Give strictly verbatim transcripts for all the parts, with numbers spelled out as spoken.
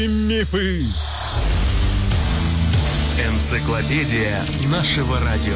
Мифы. Энциклопедия нашего радио.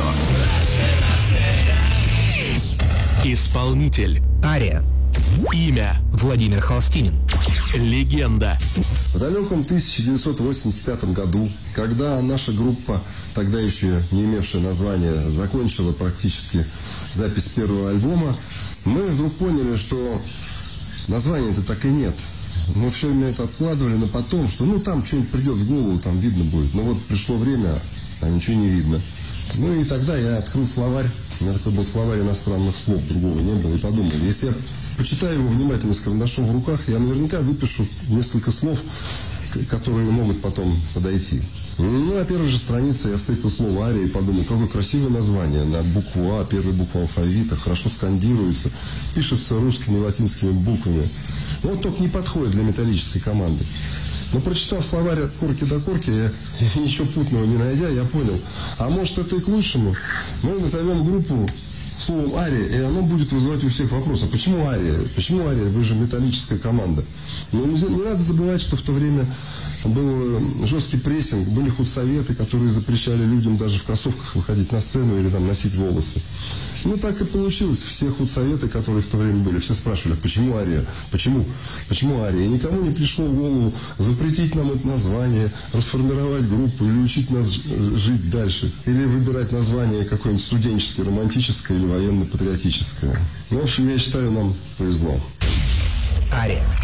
Исполнитель Ария. Имя Владимир Холстинин. Легенда. В далеком тысяча девятьсот восемьдесят пятом году, когда наша группа, тогда еще не имевшая названия, закончила практически запись первого альбома, мы вдруг поняли, что названия-то так и нет. Мы все время это откладывали на потом, что ну там что-нибудь придет в голову, там видно будет. Но вот пришло время, а ничего не видно. Ну и тогда я открыл словарь. У меня такой был словарь иностранных слов, другого не было. И подумал, если я почитаю его внимательно с карандашом в руках, я наверняка выпишу несколько слов, которые могут потом подойти. Ну, на первой же странице я встретил слово «ария» и подумал, какое красивое название. На букву А, первая буква алфавита, хорошо скандируется, пишется русскими и латинскими буквами. Но вот только не подходит для металлической команды. Но прочитав словарь от корки до корки, я, ничего путного не найдя, я понял, а может это и к лучшему. Мы назовем группу словом «ария», и оно будет вызывать у всех вопрос, а почему «ария»? Почему «ария»? Вы же металлическая команда. Но не, не надо забывать, что в то время был жесткий прессинг, были худсоветы, которые запрещали людям даже в кроссовках выходить на сцену или там носить волосы. Ну, так и получилось. Все худсоветы, которые в то время были, все спрашивали, почему «ария»? Почему? Почему «ария»? И никому не пришло в голову запретить нам это название, расформировать группу или учить нас жить дальше. Или выбирать название какое-нибудь студенческое, романтическое или военно-патриотическое. Ну, в общем, я считаю, нам повезло. Ария.